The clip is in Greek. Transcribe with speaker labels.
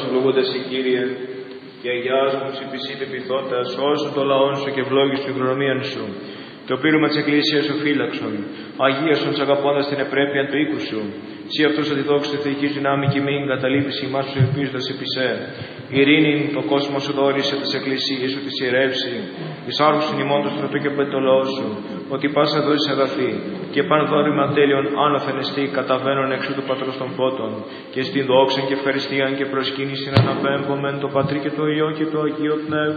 Speaker 1: ευλογούντας η Κύριε, και Αγιάς μου ψηφισείτε πειθώτα, σώσου το λαό σου και ευλόγησου την κληρονομία σου. Το πείρωμα της Εκκλησίας σου φύλαξον, αγίασον σ' αγαπώντας την επρέπεια του οίκου σου. Συ αυτός αντιδόξου θεϊκής δυνάμει και μην καταλείπεις ημάς σου ελπίζοντας επισέ. Ειρήνην το κόσμο σου δόρισε τις εκκλησίες σου της ιερεύσει, εις άρχουσιν ημών του στρατού και πεντολό σου, ότι πάσα δόσεις εδαφή, και παν δόρημα τέλειον άνωθεν εστί καταβαίνον εξού του Πατρός των Φώτων, και στην δόξαν και ευχαριστίαν και προσκύνησιν αναπέμπομεν το Πατρί και το Υιό και το Αγίο Πνεύμα.